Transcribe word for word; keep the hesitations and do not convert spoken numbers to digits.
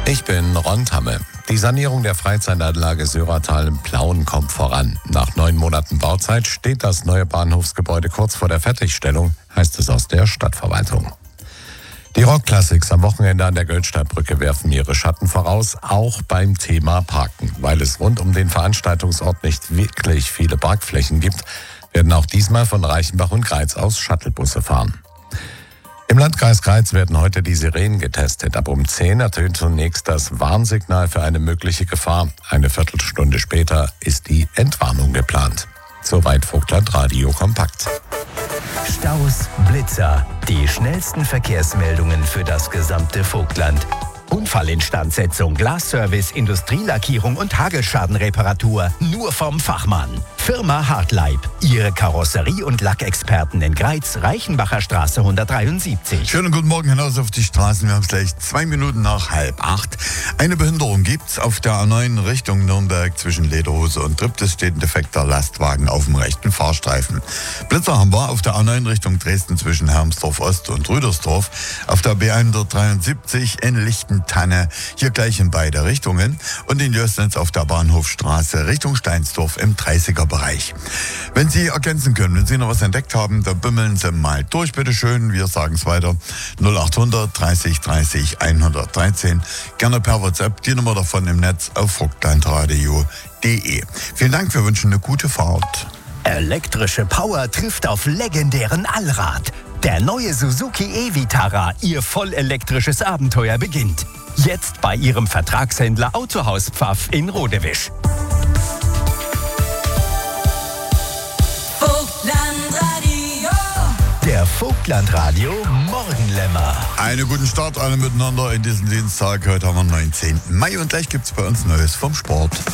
Ich bin Ron Tamme. Die Sanierung der Freizeitanlage Söratal im Plauen kommt voran. Nach neun Monaten Bauzeit steht das neue Bahnhofsgebäude kurz vor der Fertigstellung, heißt es aus der Stadtverwaltung. Die Rockklassiks am Wochenende an der Göldstadtbrücke werfen ihre Schatten voraus, auch beim Thema Parken. Weil es rund um den Veranstaltungsort nicht wirklich viele Parkflächen gibt, werden auch diesmal von Reichenbach und Greiz aus Shuttlebusse fahren. Im Landkreis Greiz werden heute die Sirenen getestet. Ab um zehn ertönt zunächst das Warnsignal für eine mögliche Gefahr. Eine Viertelstunde später ist die Entwarnung geplant. Soweit Vogtland Radio Kompakt. Staus, Blitzer, die schnellsten Verkehrsmeldungen für das gesamte Vogtland. Unfallinstandsetzung, Glasservice, Industrielackierung und Hagelschadenreparatur. Nur vom Fachmann. Firma Hartleib. Ihre Karosserie- und Lackexperten in Greiz, Reichenbacher Straße hundertdreiundsiebzig. Schönen guten Morgen hinaus auf die Straßen. Wir haben es gleich zwei Minuten nach halb acht. Eine Behinderung gibt's auf der A neun Richtung Nürnberg zwischen Lederhose und Triptis steht ein defekter Lastwagen auf dem rechten Fahrstreifen. Blitzer haben wir auf der A neun Richtung Dresden zwischen Hermsdorf Ost und Rüdersdorf. Auf der B hundertdreiundsiebzig in Lichtentanne, hier gleich in beide Richtungen. Und in Jößnitz auf der Bahnhofstraße Richtung Steinsdorf im dreißiger Bereich. Wenn Sie ergänzen können, wenn Sie noch was entdeckt haben, dann bümmeln Sie mal durch, bitteschön. Wir sagen es weiter. null achthundert dreißig dreißig hundertdreizehn. Gerne per WhatsApp, die Nummer davon im Netz auf vogtlandradio punkt de. Vielen Dank, wir wünschen eine gute Fahrt. Elektrische Power trifft auf legendären Allrad. Der neue Suzuki e-Vitara, Ihr vollelektrisches Abenteuer beginnt. Jetzt bei Ihrem Vertragshändler Autohaus Pfaff in Rodewisch. Der Vogtlandradio Morgenlämmer. Einen guten Start alle miteinander in diesen Dienstag. Heute haben wir den neunzehnten Mai und gleich gibt's bei uns Neues vom Sport.